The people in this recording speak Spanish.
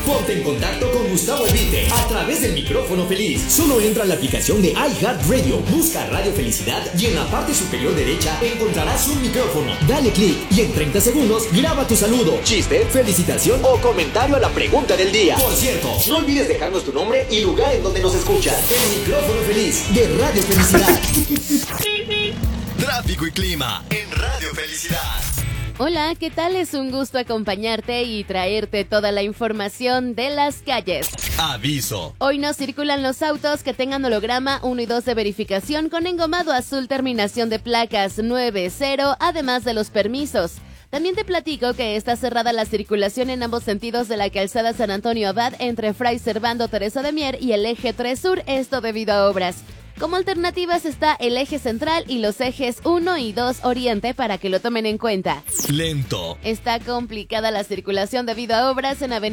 Ponte en contacto con Gustavo Elvite a través del micrófono feliz. Solo entra a la aplicación de iHeartRadio, busca Radio Felicidad y en la parte superior derecha encontrarás un micrófono. Dale clic y en 30 segundos graba tu saludo, chiste, felicitación o comentario a la pregunta del día. Por cierto, no olvides dejarnos tu nombre y lugar en donde nos escuchas. El micrófono feliz de Radio Felicidad. Tráfico y clima en Radio Felicidad. Hola, ¿qué tal? Es un gusto acompañarte y traerte toda la información de las calles. Aviso. Hoy no circulan los autos que tengan holograma 1 y 2 de verificación con engomado azul terminación de placas 90, además de los permisos. También te platico que está cerrada la circulación en ambos sentidos de la calzada San Antonio Abad entre Fray Servando Teresa de Mier y el eje 3 Sur, esto debido a obras. Como alternativas está el eje central y los ejes 1 y 2 Oriente para que lo tomen en cuenta. Lento. Está complicada la circulación debido a obras en Avenida